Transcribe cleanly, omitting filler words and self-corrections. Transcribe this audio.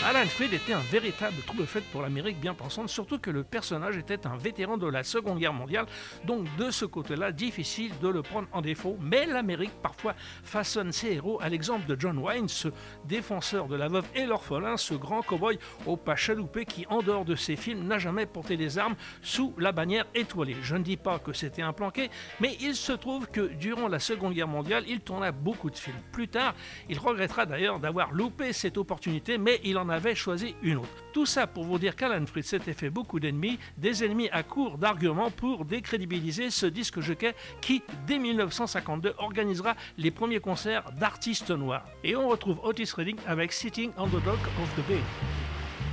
Alan Freed était un véritable trouble-fête pour l'Amérique bien pensante, surtout que le personnage était un vétéran de la Seconde Guerre mondiale, donc de ce côté-là, difficile de le prendre en défaut. Mais l'Amérique parfois façonne ses héros, à l'exemple de John Wayne, ce défenseur de la veuve et l'orphelin, ce grand cow-boy au pas chaloupé qui, en dehors de ses films, n'a jamais porté des armes sous la bannière étoilée. Je ne dis pas que c'était un planqué, mais il se trouve que durant la Seconde Guerre mondiale, il tourna beaucoup de films. Plus tard, il regrettera d'ailleurs d'avoir loupé cette opportunité, mais il en avait choisi une autre. Tout ça pour vous dire qu'Alan Freed s'était fait beaucoup d'ennemis, des ennemis à court d'arguments pour décrédibiliser ce disque jockey qui, dès 1952, organisera les premiers concerts d'artistes noirs. Et on retrouve Otis Redding avec Sitting on the Dock of the Bay.